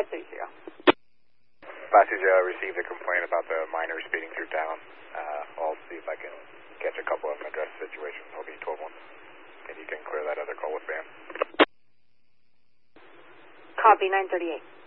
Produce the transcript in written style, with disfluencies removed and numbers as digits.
530. 530 received a complaint about the minor speeding through town. I'll see if I can catch a couple of them, address the situation. I'll be 12-1. And you can clear that other call with BAM. Copy 938.